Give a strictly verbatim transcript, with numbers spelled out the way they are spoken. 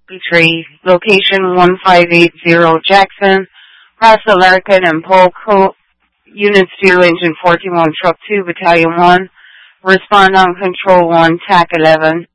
Tree, location one five eight zero Jackson, Russell Larkin and Polk, Unit zero, Engine fourteen one, Truck two, Battalion one, respond on Control one, T A C eleven,